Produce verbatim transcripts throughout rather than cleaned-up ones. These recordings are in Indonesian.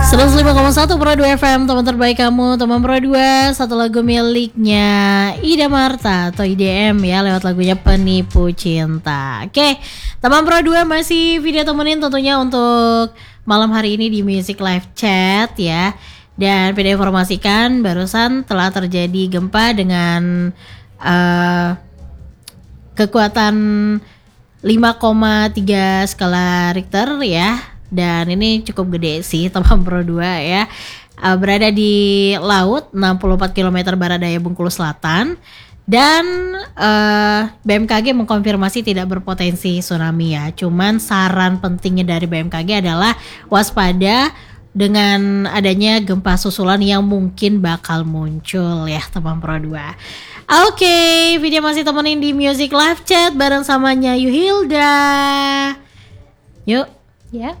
seratus lima koma satu Pro dua F M, teman terbaik kamu, teman Pro dua. Satu lagu miliknya Ida Marta atau I D M ya, lewat lagunya Penipu Cinta. Oke, teman Pro dua masih video temenin tentunya untuk malam hari ini di Music Live Chat ya. Dan video informasikan barusan telah terjadi gempa dengan uh, kekuatan lima koma tiga skala Richter ya. Dan ini cukup gede sih teman Pro dua ya. uh, Berada di laut enam puluh empat kilometer barat daya Bengkulu Selatan. Dan uh, B M K G mengkonfirmasi tidak berpotensi tsunami ya. Cuman saran pentingnya dari B M K G adalah waspada dengan adanya gempa susulan yang mungkin bakal muncul ya teman Pro dua. Oke, okay, video masih temenin di Music Live Chat bareng sama Nyayu Hilda. Yuk. Ya.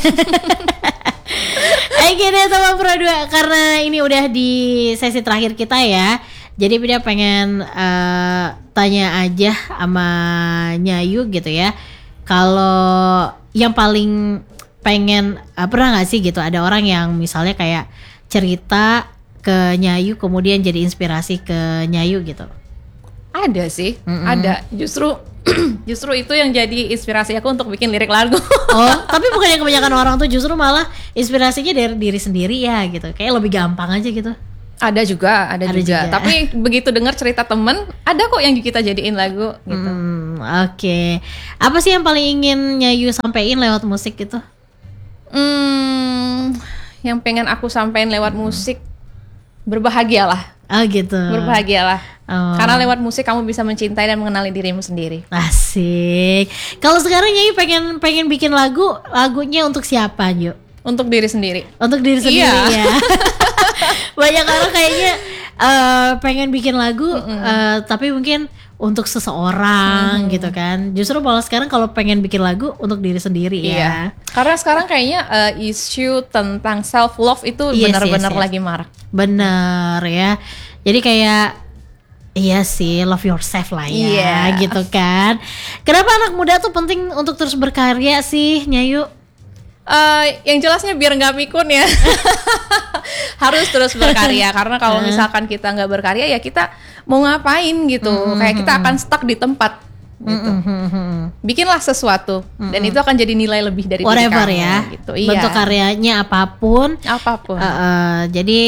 Oke deh teman Pro dua, karena ini udah di sesi terakhir kita ya. Jadi dia pengen uh, tanya aja sama Nyayu gitu ya. Kalau yang paling pengen uh, pernah nggak sih gitu ada orang yang misalnya kayak cerita ke Nyayu kemudian jadi inspirasi ke Nyayu gitu? Ada sih, mm-hmm. ada. Justru justru itu yang jadi inspirasi aku untuk bikin lirik lagu. Oh, tapi bukannya kebanyakan orang tuh justru malah inspirasinya dari diri sendiri ya gitu. Kayak lebih gampang aja gitu. Ada juga, ada, ada juga. juga. Tapi begitu dengar cerita temen, ada kok yang kita jadiin lagu gitu. Hmm, oke. Okay. Apa sih yang paling ingin Nyayu sampein lewat musik gitu? Hmm, yang pengen aku sampein lewat musik, berbahagialah. Oh gitu. Berbahagialah. Oh. Karena lewat musik kamu bisa mencintai dan mengenali dirimu sendiri. Asik. Kalau sekarang Nyayu pengen pengen bikin lagu, lagunya untuk siapa, Nyu? Untuk diri sendiri. Untuk diri sendiri iya. ya. Banyak orang kayaknya uh, pengen bikin lagu, uh, tapi mungkin untuk seseorang mm-hmm. gitu kan. Justru malah sekarang kalau pengen bikin lagu untuk diri sendiri iya. ya. Karena sekarang kayaknya uh, isu tentang self love itu yes, benar-benar yes, yes. lagi marak. Bener ya. Jadi kayak iya sih, love yourself lah ya yeah. gitu kan. Kenapa anak muda tuh penting untuk terus berkarya sih, Nyayu? Uh, yang jelasnya biar nggak pikun ya. Harus terus berkarya. Karena kalau misalkan kita nggak berkarya ya kita mau ngapain gitu. Mm-hmm. Kayak kita akan stuck di tempat gitu. Mm-hmm. Bikinlah sesuatu mm-hmm. dan itu akan jadi nilai lebih dari whatever diri kamu ya gitu. Bentuk iya. karyanya apapun apapun uh, uh, jadi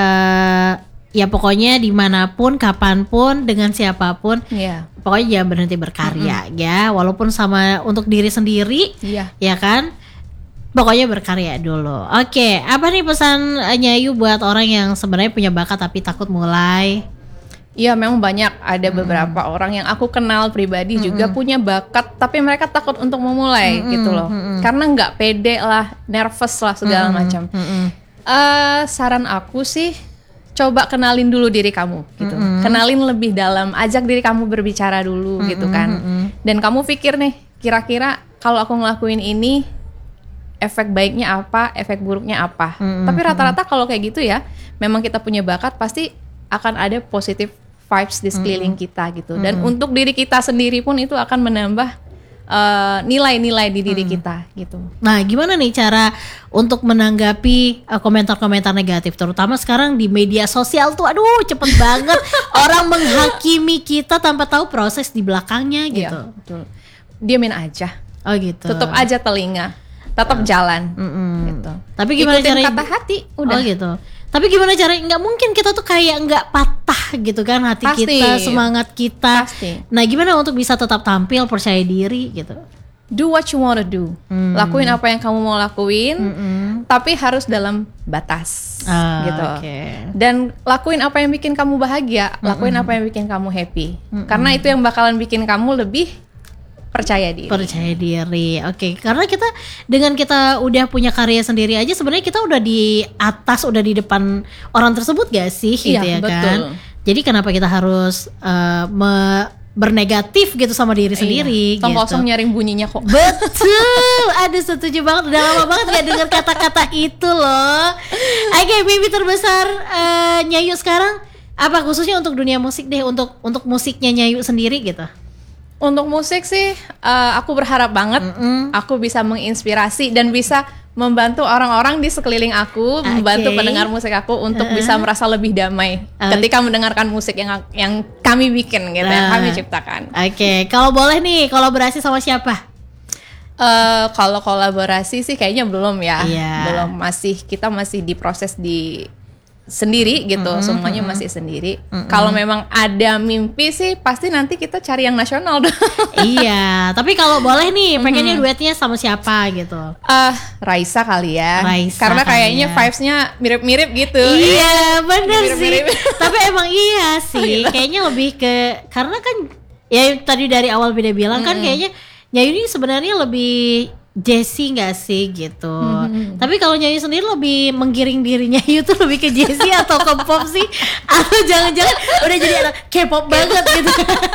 uh, ya pokoknya dimanapun, kapanpun, dengan siapapun, yeah. pokoknya jangan berhenti berkarya mm-hmm. ya. Walaupun sama untuk diri sendiri, yeah. ya kan. Pokoknya berkarya dulu. Oke, apa nih pesan Nyayu buat orang yang sebenarnya punya bakat tapi takut mulai? Iya, memang banyak. Ada beberapa mm-hmm. orang yang aku kenal pribadi mm-hmm. juga punya bakat tapi mereka takut untuk memulai mm-hmm. gitu loh. Mm-hmm. Karena nggak pede lah, nervous lah segala mm-hmm. macam. Mm-hmm. Uh, saran aku sih, coba kenalin dulu diri kamu gitu. Mm-hmm. Kenalin lebih dalam, ajak diri kamu berbicara dulu mm-hmm. gitu kan. Mm-hmm. Dan kamu pikir nih, kira-kira kalau aku ngelakuin ini efek baiknya apa, efek buruknya apa. Mm-hmm. Tapi rata-rata kalau kayak gitu ya, memang kita punya bakat pasti akan ada positive vibes di sekeliling mm-hmm. kita gitu. Dan mm-hmm. untuk diri kita sendiri pun itu akan menambah uh, nilai-nilai di diri mm-hmm. kita gitu. Nah, gimana nih cara untuk menanggapi uh, komentar-komentar negatif, terutama sekarang di media sosial tuh, aduh cepet banget orang menghakimi kita tanpa tahu proses di belakangnya gitu. Iya, betul. Diamin aja. Oh gitu. Tutup aja telinga. Tetap jalan mm-hmm. gitu. Tapi gimana ikutin caranya? Kata hati udah. Oh gitu. Tapi gimana caranya? Nggak mungkin kita tuh kayak nggak patah gitu kan hati Pasti. kita, semangat kita. Pasti. Nah gimana untuk bisa tetap tampil, percaya diri gitu? Do what you wanna do. Hmm. Lakuin apa yang kamu mau lakuin, mm-hmm. tapi harus dalam batas ah, gitu. Okay. Dan lakuin apa yang bikin kamu bahagia, mm-hmm. lakuin apa yang bikin kamu happy. Mm-hmm. Karena itu yang bakalan bikin kamu lebih percaya diri. Percaya diri. Oke, okay. Karena kita dengan kita udah punya karya sendiri aja sebenarnya kita udah di atas, udah di depan orang tersebut gak sih gitu iya, ya betul. kan? Jadi kenapa kita harus uh, me- bernegatif gitu sama diri sendiri? Iya. Tong gitu. kosong nyaring bunyinya kok. Betul. Aduh setuju banget. Udah lama banget gak dengar kata-kata itu loh. Oke, okay, mimpi terbesar uh, Nyayu sekarang apa, khususnya untuk dunia musik deh, untuk untuk musiknya Nyayu sendiri gitu? Untuk musik sih, uh, aku berharap banget mm-hmm. aku bisa menginspirasi dan bisa membantu orang-orang di sekeliling aku, okay. membantu pendengar musik aku untuk uh-uh. bisa merasa lebih damai okay. ketika mendengarkan musik yang yang kami bikin gitu, uh. yang kami ciptakan. Oke, okay. Kalau boleh nih kolaborasi sama siapa? Uh, kalau kolaborasi sih kayaknya belum ya, yeah. belum, masih kita masih diproses di sendiri gitu, mm-hmm, semuanya mm-hmm. masih sendiri. Mm-hmm. Kalau memang ada mimpi sih pasti nanti kita cari yang nasional dong. Iya, tapi kalau boleh nih pengennya mm-hmm. duetnya sama siapa gitu? Ah, uh, Raisa kali ya. Raisa karena kayaknya ya. vibes-nya mirip-mirip gitu. Iya, bener mirip-mirip. sih. Tapi emang iya sih, kayaknya lebih ke karena kan ya tadi dari awal Bida bilang mm-hmm. kan kayaknya Nyayu ini sebenarnya lebih Jessie gak sih gitu. Hmm. Tapi kalau Nyayu sendiri lebih menggiring diri Nyayu tuh lebih ke Jessie atau ke pop sih? Atau jangan-jangan udah jadi anak K-pop banget gitu.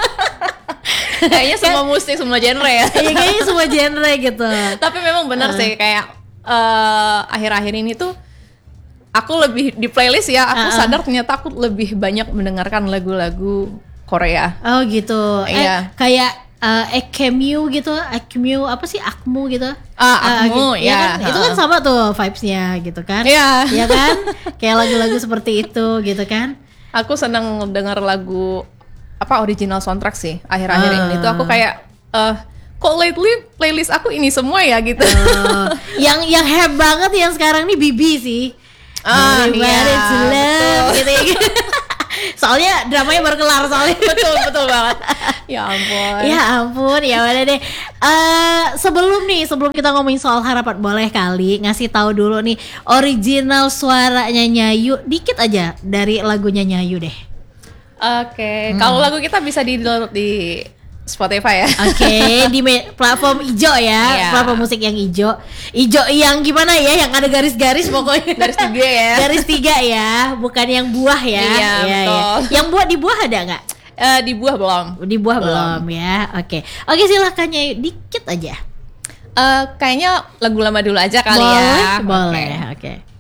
Kayaknya semua musik, semua genre ya. Iya kayaknya semua genre gitu. Tapi memang benar uh. sih kayak uh, akhir-akhir ini tuh aku lebih di playlist ya, aku uh-uh. sadar ternyata aku lebih banyak mendengarkan lagu-lagu Korea. Oh gitu. Iya. Eh, kayak Uh, Ekemu gitu, Ekemu apa sih Akmu gitu? Ah, Akmu, uh, gitu. ya. Kan? Itu kan sama tuh vibes-nya gitu kan? Iya. Ya kan? Kayak lagu-lagu seperti itu gitu kan? Aku seneng denger lagu apa original soundtrack sih akhir-akhir uh. ini tuh aku kayak uh, kok lately playlist aku ini semua ya gitu. Uh, yang yang heb banget yang sekarang nih Bibi sih. Ah, iya, love, gitu ya. Soalnya dramanya baru kelar soalnya. Betul betul banget. Ya ampun. Ya ampun, ya udah deh. Uh, sebelum nih, sebelum kita ngomongin soal harapan, boleh kali ngasih tahu dulu nih original suaranya Nyayu dikit aja dari lagunya Nyayu deh. Oke, okay. hmm. Kalau lagu kita bisa di-download di Spotify ya. Oke, okay, di me- platform ijo ya, yeah. Platform musik yang ijo. Ijo yang gimana ya, yang ada garis-garis pokoknya. Garis tiga ya. Garis tiga ya, bukan yang buah ya. Iya, ya, betul. Ya. Yang buah di buah ada nggak? Uh, di buah belum. Di buah belum, belum ya. Oke, okay. Oke okay, silakan Nyayu dikit aja. Uh, kayaknya lagu lama dulu aja kali boleh, ya. Boleh, oke. Okay. Okay.